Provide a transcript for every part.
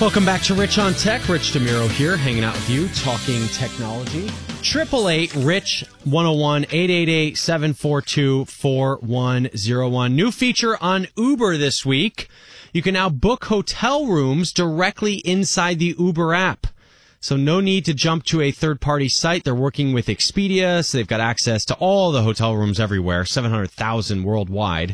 Welcome back to Rich on Tech. Rich DeMuro here, hanging out with you, talking technology. 888-RICH-101, 888-742-4101. New feature on Uber this week. You can now book hotel rooms directly inside the Uber app. So no need to jump to a third-party site. They're working with Expedia, so they've got access to all the hotel rooms everywhere, 700,000 worldwide.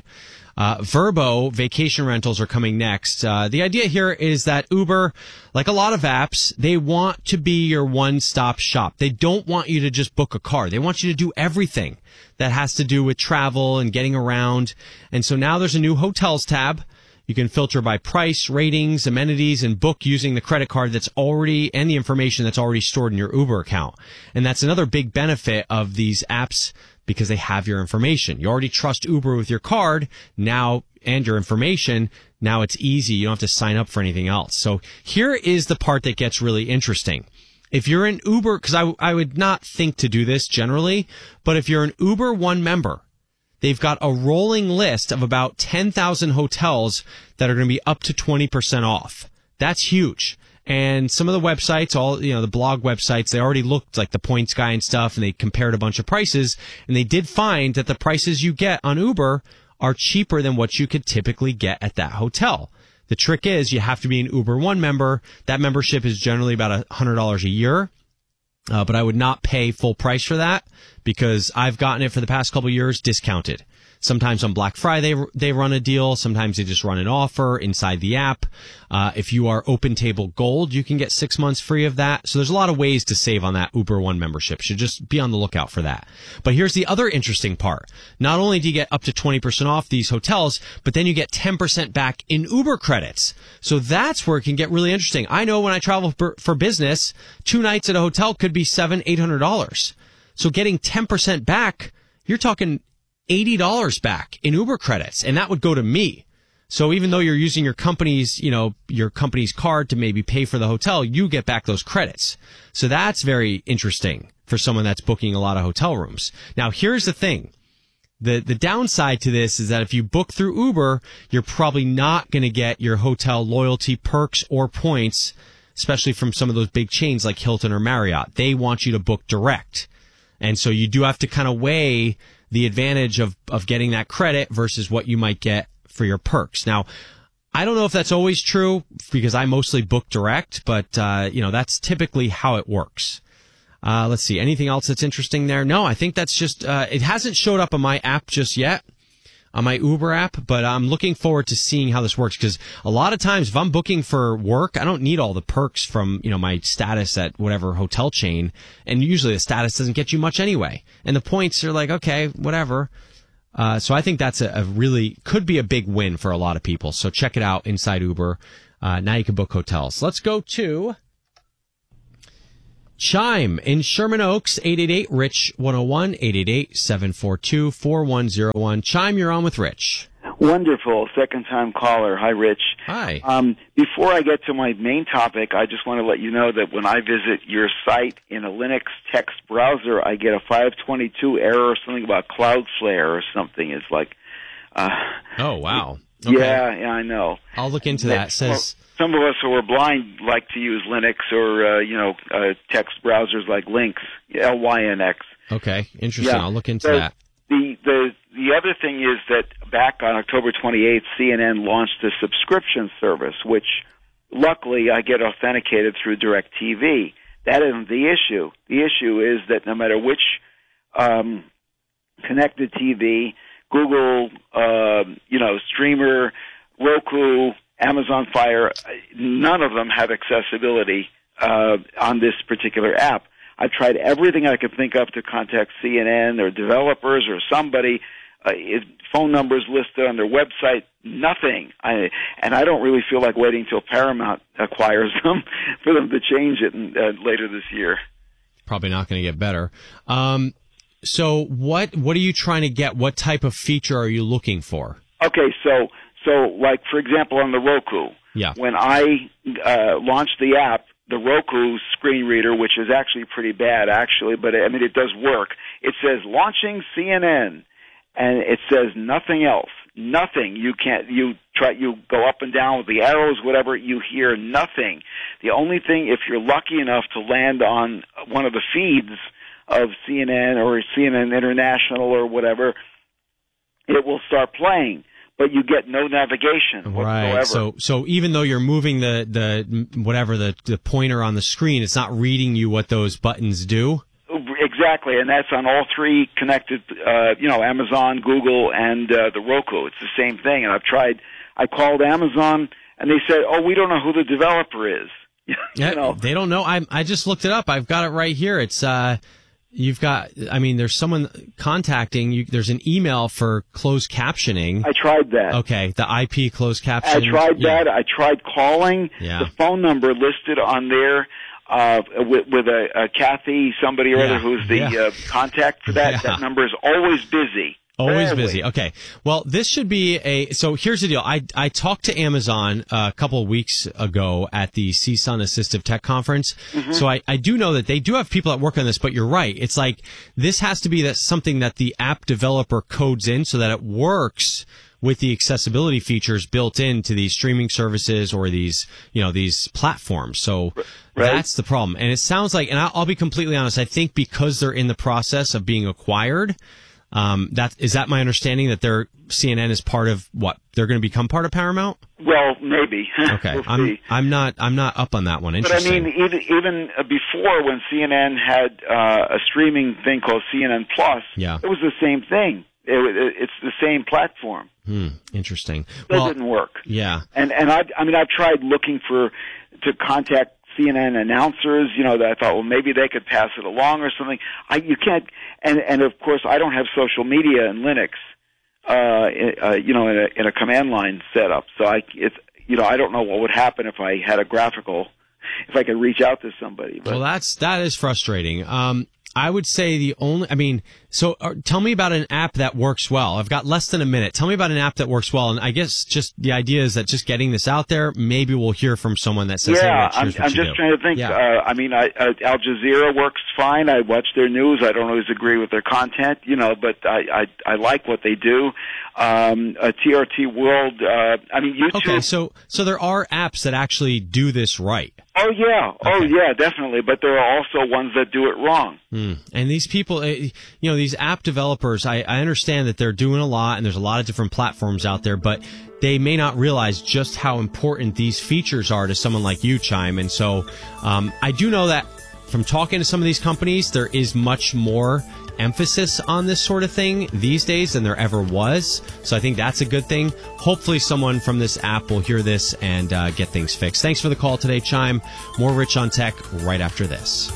Vrbo vacation rentals are coming next. The idea here is that Uber, like a lot of apps, they want to be your one-stop shop. They don't want you to just book a car. They want you to do everything that has to do with travel and getting around. And so now there's a new hotels tab. You can filter by price, ratings, amenities, and book using the credit card that's already, and the information that's already stored in your Uber account. And that's another big benefit of these apps because they have your information. You already trust Uber with your card now and your information. Now it's easy. You don't have to sign up for anything else. So here is the part that gets really interesting. If you're an Uber, because I would not think to do this generally, but if you're an Uber One member, they've got a rolling list of about 10,000 hotels that are going to be up to 20% off. That's huge. And some of the websites, the blog websites, they already looked like the Points Guy and stuff, and they compared a bunch of prices, and they did find that the prices you get on Uber are cheaper than what you could typically get at that hotel. The trick is you have to be an Uber One member. That membership is generally about $100 a year. But I would not pay full price for that because I've gotten it for the past couple of years discounted. Sometimes on Black Friday, they run a deal. Sometimes they just run an offer inside the app. If you are Open Table Gold, you can get 6 months free of that. So there's a lot of ways to save on that Uber One membership. Should just be on the lookout for that. But here's the other interesting part. Not only do you get up to 20% off these hotels, but then you get 10% back in Uber credits. So that's where it can get really interesting. I know when I travel for business, 2 nights at a hotel could be $700, $800. So getting 10% back, you're talking $80 back in Uber credits, and that would go to me. So even though you're using your company's card to maybe pay for the hotel, you get back those credits. So that's very interesting for someone that's booking a lot of hotel rooms. Now, here's the thing. The downside to this is that if you book through Uber, you're probably not going to get your hotel loyalty perks or points, especially from some of those big chains like Hilton or Marriott. They want you to book direct. And so you do have to kind of weigh the advantage of getting that credit versus what you might get for your perks. Now, I don't know if that's always true because I mostly book direct, but, that's typically how it works. Let's see. Anything else that's interesting there? No, I think that's just, it hasn't showed up on my app just yet, on my Uber app, but I'm looking forward to seeing how this works because a lot of times if I'm booking for work, I don't need all the perks from, my status at whatever hotel chain. And usually the status doesn't get you much anyway. And the points are like, okay, whatever. So I think that's could be a big win for a lot of people. So check it out inside Uber. Now you can book hotels. Let's go to Chime in Sherman Oaks, 888-RICH-101, 888-742-4101. Chime, you're on with Rich. Wonderful. Second-time caller. Hi, Rich. Hi. Before I get to my main topic, I just want to let you know that when I visit your site in a Linux text browser, I get a 522 error or something about Cloudflare or something. It's like... oh, wow. Okay. Yeah, I know. I'll look into that. Some of us who are blind like to use Linux or, text browsers like Lynx, Lynx. Okay, interesting. Yeah. I'll look into that. The other thing is that back on October 28th, CNN launched a subscription service, which luckily I get authenticated through DirecTV. That isn't the issue. The issue is that no matter which connected TV, Google, Streamer, Roku, Amazon Fire, none of them have accessibility on this particular app. I've tried everything I could think of to contact CNN or developers or somebody, phone numbers listed on their website, nothing. And I don't really feel like waiting till Paramount acquires them for them to change it later this year. Probably not going to get better. So what are you trying to get? What type of feature are you looking for? Okay, so like, for example, on the Roku, when I launched the app, the Roku screen reader, which is actually pretty bad, but it does work. It says launching CNN, and it says nothing else. nothing. You go up and down with the arrows, whatever, you hear nothing. The only thing, if you're lucky enough to land on one of the feeds of CNN or CNN International or whatever, it will start playing, but you get no navigation whatsoever. Right. So even though you're moving the pointer on the screen, it's not reading you what those buttons do? Exactly, and that's on all three connected, Amazon, Google, and the Roku. It's the same thing. And I called Amazon, and they said, "Oh, we don't know who the developer is." They don't know. I just looked it up. I've got it right here. It's there's someone contacting you. There's an email for closed captioning. I tried that. Okay, the IP closed captioning. I tried that. I tried calling. Yeah. The phone number listed on there. With a Kathy, somebody or other who's the contact for that. Yeah. That number is always busy. Always busy. Okay. Well, this should be so here's the deal. I talked to Amazon a couple of weeks ago at the CSUN Assistive Tech Conference. Mm-hmm. So I do know that they do have people that work on this, but you're right. It's like this has to be something that the app developer codes in so that it works with the accessibility features built into these streaming services or these platforms. So that's the problem. And it sounds like, and I'll be completely honest, I think because they're in the process of being acquired, is that my understanding that CNN is part of what? They're going to become part of Paramount? Well, maybe. Okay. We'll I'm not up on that one. Interesting. But I mean, even before when CNN had a streaming thing called CNN Plus, it was the same thing. It's the same platform. Interesting. That didn't work. Yeah. And I've tried looking to contact CNN announcers, that I thought, well, maybe they could pass it along or something. You can't, and of course I don't have social media in Linux, in a command line setup. So I don't know what would happen if I had if I could reach out to somebody. But. Well, that is frustrating. I would say tell me about an app that works well. I've got less than a minute. Tell me about an app that works well. And I guess just the idea is that just getting this out there, maybe we'll hear from someone that says, I'm just trying to think. Yeah. Al Jazeera works fine. I watch their news. I don't always agree with their content, but I like what they do. TRT World, YouTube. Okay, so there are apps that actually do this right. Oh, yeah. Okay. Oh, yeah, definitely. But there are also ones that do it wrong. And these people, these app developers, I understand that they're doing a lot and there's a lot of different platforms out there, but they may not realize just how important these features are to someone like you, Chime. And so I do know that from talking to some of these companies, there is much more emphasis on this sort of thing these days than there ever was. So I think that's a good thing. Hopefully someone from this app will hear this and get things fixed. Thanks for the call today, Chime. More Rich on Tech right after this.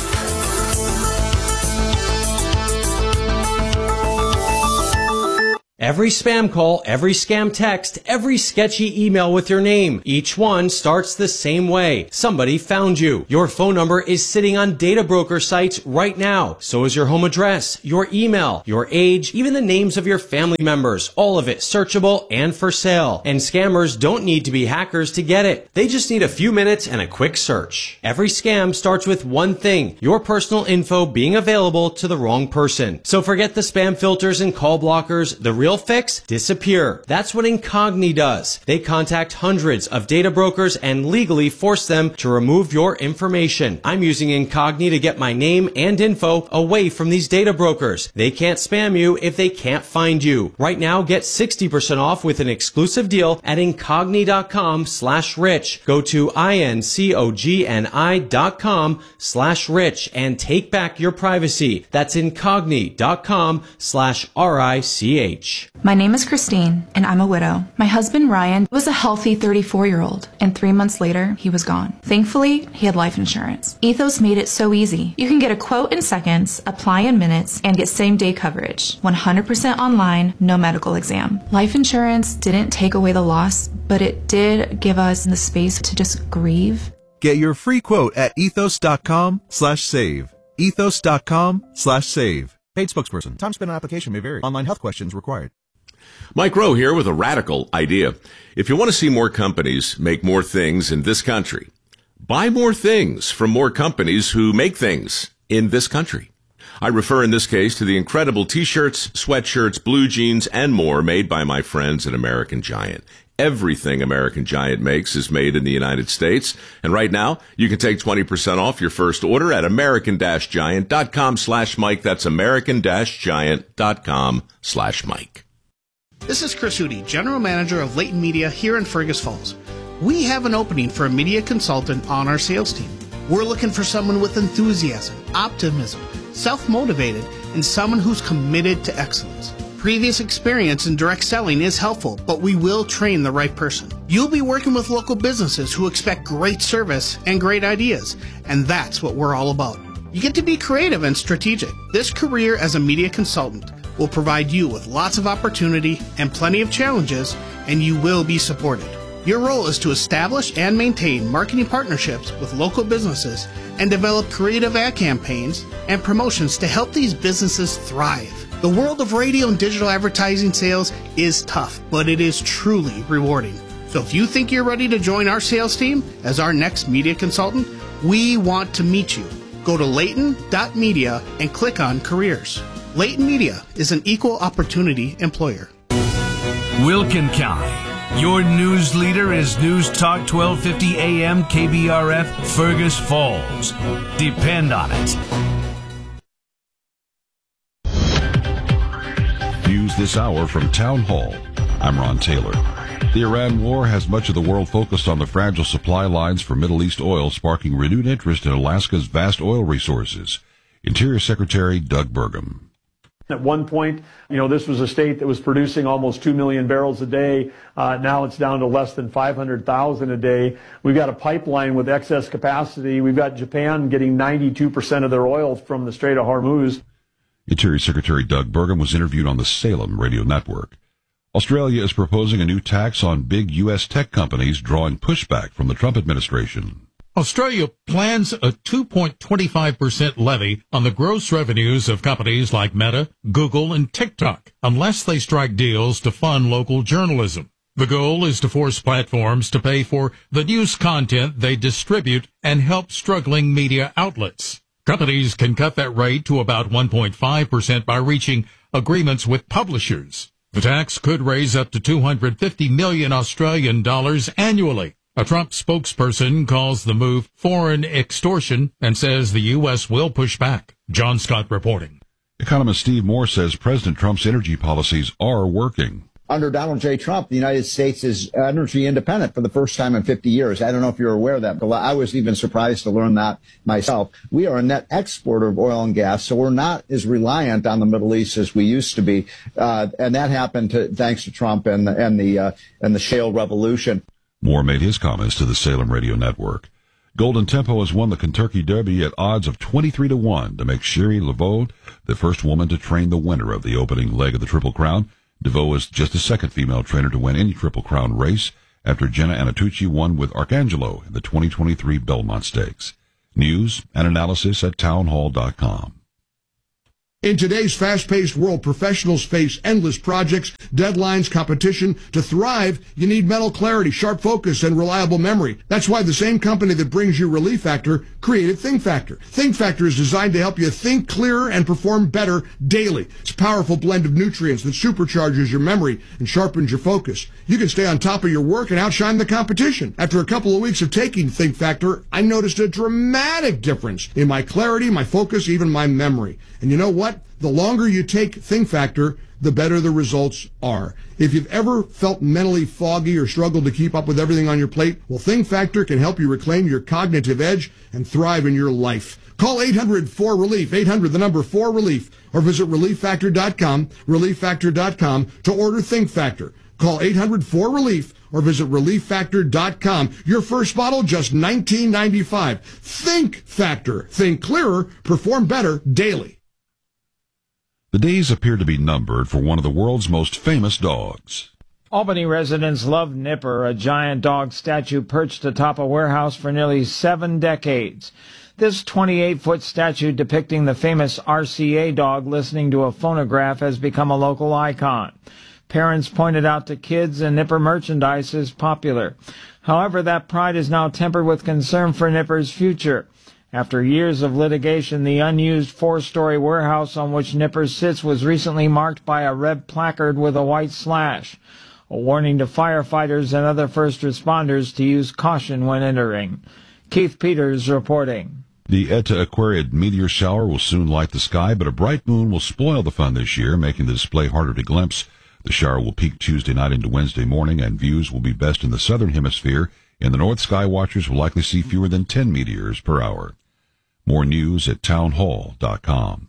Every spam call, every scam text, every sketchy email with your name. Each one starts the same way. Somebody found you. Your phone number is sitting on data broker sites right now. So is your home address, your email, your age, even the names of your family members. All of it searchable and for sale. And scammers don't need to be hackers to get it. They just need a few minutes and a quick search. Every scam starts with one thing: your personal info being available to the wrong person. So forget the spam filters and call blockers. The real fix? Disappear. That's what Incogni does. They contact hundreds of data brokers and legally force them to remove your information. I'm using Incogni to get my name and info away from these data brokers. They can't spam you if they can't find you. Right now, get 60% off with an exclusive deal at Incogni.com/rich. Go to INCOGNI.com/rich and take back your privacy. That's Incogni.com/RICH. My name is Christine, and I'm a widow. My husband, Ryan, was a healthy 34-year-old, and 3 months later, he was gone. Thankfully, he had life insurance. Ethos made it so easy. You can get a quote in seconds, apply in minutes, and get same-day coverage. 100% online, no medical exam. Life insurance didn't take away the loss, but it did give us the space to just grieve. Get your free quote at ethos.com/save. Ethos.com/save. Paid spokesperson. Time spent on application may vary. Online health questions required. Mike Rowe here with a radical idea. If you want to see more companies make more things in this country, buy more things from more companies who make things in this country. I refer in this case to the incredible t-shirts, sweatshirts, blue jeans, and more made by my friends at American Giant. Everything American Giant makes is made in the United States. And right now, you can take 20% off your first order at american-giant.com/Mike. That's american-giant.com/Mike. This is Chris Hootie, General Manager of Leighton Media here in Fergus Falls. We have an opening for a media consultant on our sales team. We're looking for someone with enthusiasm, optimism, self-motivated, and someone who's committed to excellence. Previous experience in direct selling is helpful, but we will train the right person. You'll be working with local businesses who expect great service and great ideas, and that's what we're all about. You get to be creative and strategic. This career as a media consultant will provide you with lots of opportunity and plenty of challenges, and you will be supported. Your role is to establish and maintain marketing partnerships with local businesses and develop creative ad campaigns and promotions to help these businesses thrive. The world of radio and digital advertising sales is tough, but it is truly rewarding. So if you think you're ready to join our sales team as our next media consultant, we want to meet you. Go to Leighton.media and click on Careers. Leighton Media is an equal opportunity employer. Wilkin County. Your news leader is News Talk 1250 AM KBRF Fergus Falls. Depend on it. News this hour from Town Hall. I'm Ron Taylor. The Iran war has much of the world focused on the fragile supply lines for Middle East oil, sparking renewed interest in Alaska's vast oil resources. Interior Secretary Doug Burgum. At one point, this was a state that was producing almost 2 million barrels a day. Now it's down to less than 500,000 a day. We've got a pipeline with excess capacity. We've got Japan getting 92% of their oil from the Strait of Hormuz. Interior Secretary Doug Burgum was interviewed on the Salem Radio Network. Australia is proposing a new tax on big U.S. tech companies, drawing pushback from the Trump administration. Australia plans a 2.25% levy on the gross revenues of companies like Meta, Google, and TikTok, unless they strike deals to fund local journalism. The goal is to force platforms to pay for the news content they distribute and help struggling media outlets. Companies can cut that rate to about 1.5% by reaching agreements with publishers. The tax could raise up to 250 million Australian dollars annually. A Trump spokesperson calls the move foreign extortion and says the U.S. will push back. John Scott reporting. Economist Steve Moore says President Trump's energy policies are working. Under Donald J. Trump, the United States is energy independent for the first time in 50 years. I don't know if you're aware of that, but I was even surprised to learn that myself. We are a net exporter of oil and gas, so we're not as reliant on the Middle East as we used to be. And that happened thanks to Trump and the shale revolution. Moore made his comments to the Salem Radio Network. Golden Tempo has won the Kentucky Derby at odds of 23-1 to make Shiri Laveau the first woman to train the winner of the opening leg of the Triple Crown. DeVoe is just the second female trainer to win any Triple Crown race after Jenna Anatucci won with Arcangelo in the 2023 Belmont Stakes. News and analysis at townhall.com. In today's fast-paced world, professionals face endless projects, deadlines, competition. To thrive, you need mental clarity, sharp focus, and reliable memory. That's why the same company that brings you Relief Factor created Think Factor. Think Factor is designed to help you think clearer and perform better daily. It's a powerful blend of nutrients that supercharges your memory and sharpens your focus. You can stay on top of your work and outshine the competition. After a couple of weeks of taking Think Factor, I noticed a dramatic difference in my clarity, my focus, even my memory. And you know what? The longer you take Think Factor, the better the results are. If you've ever felt mentally foggy or struggled to keep up with everything on your plate, well, Think Factor can help you reclaim your cognitive edge and thrive in your life. Call 800-4RELIEF, 800-4RELIEF, or visit ReliefFactor.com, ReliefFactor.com to order Think Factor. Call 800-4RELIEF or visit ReliefFactor.com. Your first bottle, just $19.95. Think Factor. Think clearer, perform better daily. The days appear to be numbered for one of the world's most famous dogs. Albany residents love Nipper, a giant dog statue perched atop a warehouse for nearly 7 decades. This 28-foot statue depicting the famous RCA dog listening to a phonograph has become a local icon. Parents pointed out to kids and Nipper merchandise is popular. However, that pride is now tempered with concern for Nipper's future. After years of litigation, the unused 4-story warehouse on which Nipper sits was recently marked by a red placard with a white slash, a warning to firefighters and other first responders to use caution when entering. Keith Peters reporting. The Eta Aquariid meteor shower will soon light the sky, but a bright moon will spoil the fun this year, making the display harder to glimpse. The shower will peak Tuesday night into Wednesday morning, and views will be best in the southern hemisphere. In the north, sky watchers will likely see fewer than 10 meteors per hour. More news at townhall.com.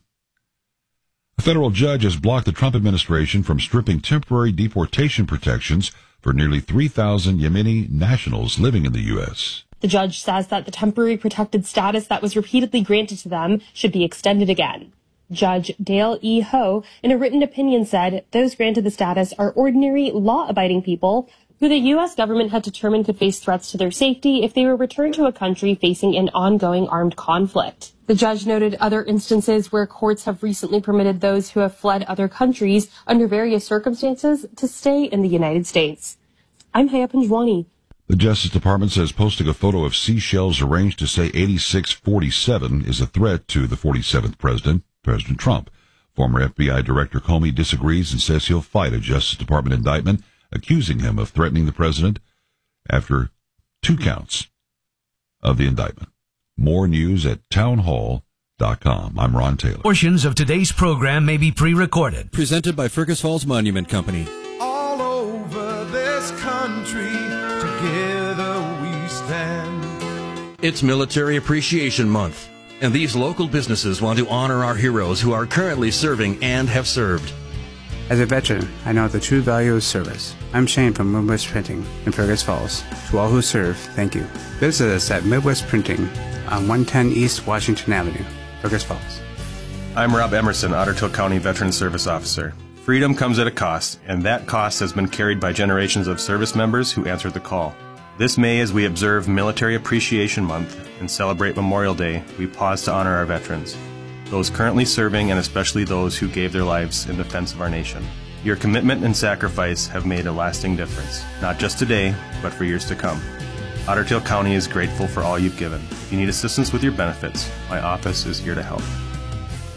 A federal judge has blocked the Trump administration from stripping temporary deportation protections for nearly 3,000 Yemeni nationals living in the U.S. The judge says that the temporary protected status that was repeatedly granted to them should be extended again. Judge Dale E. Ho, in a written opinion, said those granted the status are ordinary, law-abiding people who the U.S. government had determined could face threats to their safety if they were returned to a country facing an ongoing armed conflict. The judge noted other instances where courts have recently permitted those who have fled other countries under various circumstances to stay in the United States. I'm Haya Panjwani. The Justice Department says posting a photo of seashells arranged to say 8647 is a threat to the 47th president, President Trump. Former FBI Director Comey disagrees and says he'll fight a Justice Department indictment accusing him of threatening the president after 2 counts of the indictment. More news at townhall.com. I'm Ron Taylor. Portions of today's program may be pre-recorded. Presented by Fergus Falls Monument Company. All over this country, together we stand. It's Military Appreciation Month, and these local businesses want to honor our heroes who are currently serving and have served. As a veteran, I know the true value of service. I'm Shane from Midwest Printing in Fergus Falls. To all who serve, thank you. Visit us at Midwest Printing on 110 East Washington Avenue, Fergus Falls. I'm Rob Emerson, Ottertail County Veteran Service Officer. Freedom comes at a cost, and that cost has been carried by generations of service members who answered the call. This May, as we observe Military Appreciation Month and celebrate Memorial Day, we pause to honor our veterans, those currently serving and especially those who gave their lives in defense of our nation. Your commitment and sacrifice have made a lasting difference, not just today, but for years to come. Ottertail County is grateful for all you've given. If you need assistance with your benefits, my office is here to help.